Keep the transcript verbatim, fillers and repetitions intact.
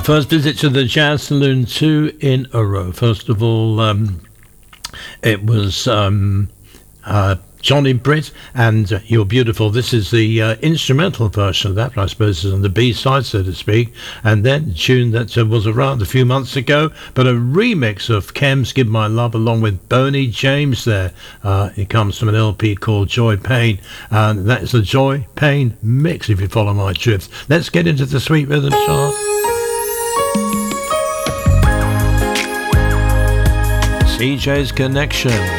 First visit to the Jazz Saloon, two in a row. First of all, um, it was um, uh, Johnny Britt and uh, You're Beautiful. This is the uh, instrumental version of that, but I suppose it's on the B-side, so to speak. And then a tune that uh, was around a few months ago, but a remix of Chem's Give My Love along with Boney James there. Uh, it comes from an L P called Joy Pain, and that's the Joy Pain mix, if you follow my drift. Let's get into the Sweet Rhythm chart. C J's Connection.